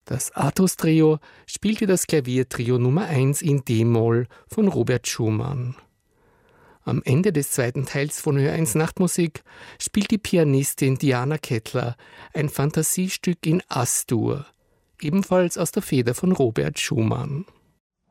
Das Athos-Trio spielte das Klaviertrio Nummer 1 in D-Moll von Robert Schumann. Am Ende des zweiten Teils von Hör1 Nachtmusik spielt die Pianistin Diana Kettler ein Fantasiestück in As-Dur, ebenfalls aus der Feder von Robert Schumann.